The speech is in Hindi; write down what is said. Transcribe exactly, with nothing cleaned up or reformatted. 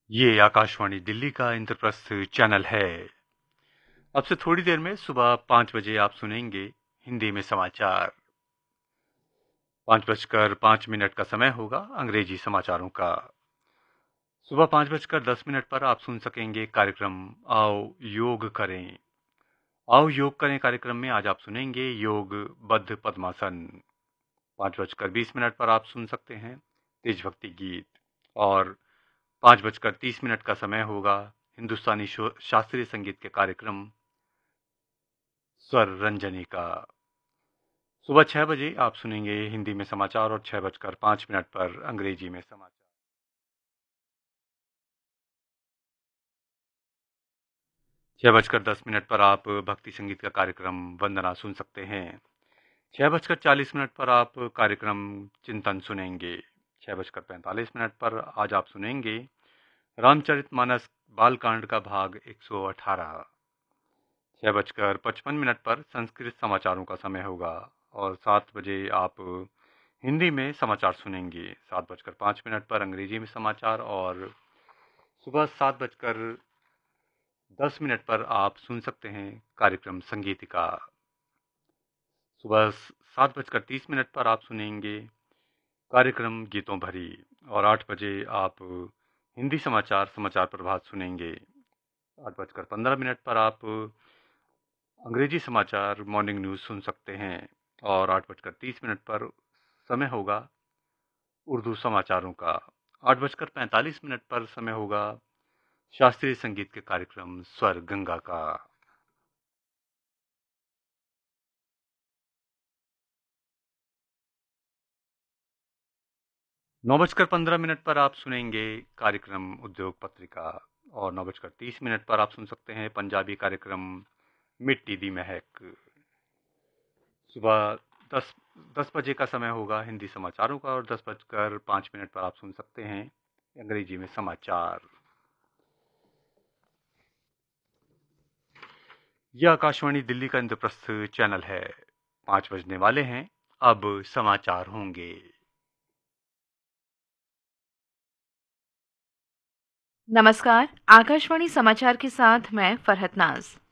ये आकाशवाणी दिल्ली का इंद्रप्रस्थ चैनल है। अब से थोड़ी देर में सुबह पाँच बजे आप सुनेंगे हिंदी में समाचार। पाँच बजकर पाँच मिनट का समय होगा अंग्रेजी समाचारों का। सुबह पाँच बजकर दस मिनट पर आप सुन सकेंगे कार्यक्रम आओ योग करें। आओ योग करें कार्यक्रम में आज आप सुनेंगे योग बद्ध पद्मासन। पाँच बजकर बीस मिनट पर आप सुन सकते हैं देशभक्ति गीत। और पाँच बजकर तीस मिनट का समय होगा हिंदुस्तानी शास्त्रीय संगीत के कार्यक्रम स्वर रंजनी का। सुबह छह बजे आप सुनेंगे हिंदी में समाचार और छह बजकर पाँच मिनट पर अंग्रेजी में समाचार। छह बजकर दस मिनट पर आप भक्ति संगीत का कार्यक्रम वंदना सुन सकते हैं। छह बजकर चालीस मिनट पर आप कार्यक्रम चिंतन सुनेंगे। छह बजकर पैंतालीस मिनट पर आज आप सुनेंगे रामचरितमानस बालकांड का भाग एक सौ अठारह। छह बजकर पचपन मिनट पर संस्कृत समाचारों का समय होगा और सात बजे आप हिंदी में समाचार सुनेंगे। सात बजकर पाँच मिनट पर अंग्रेजी में समाचार और सुबह सात बजकर दस मिनट पर आप सुन सकते हैं कार्यक्रम संगीतिका। सुबह सात बजकर तीस मिनट पर आप सुनेंगे कार्यक्रम गीतों भरी और आठ बजे आप हिंदी समाचार समाचार प्रभात सुनेंगे। आठ बजकर पंद्रह मिनट पर आप अंग्रेजी समाचार मॉर्निंग न्यूज़ सुन सकते हैं और आठ बजकर तीस मिनट पर समय होगा उर्दू समाचारों का। आठ बजकर पैंतालीस मिनट पर समय होगा शास्त्रीय संगीत के कार्यक्रम स्वर गंगा का। नौ बजकर पंद्रह मिनट पर आप सुनेंगे कार्यक्रम उद्योग पत्रिका और नौ बजकर तीस मिनट पर आप सुन सकते हैं पंजाबी कार्यक्रम मिट्टी दी महक। सुबह दस दस बजे का समय होगा हिंदी समाचारों का और दस बजकर पाँच मिनट पर आप सुन सकते हैं अंग्रेजी में समाचार। यह आकाशवाणी दिल्ली का इंद्रप्रस्थ चैनल है। पाँच बजने वाले हैं, अब समाचार होंगे। नमस्कार, आकाशवाणी समाचार के साथ मैं फरहत नाज।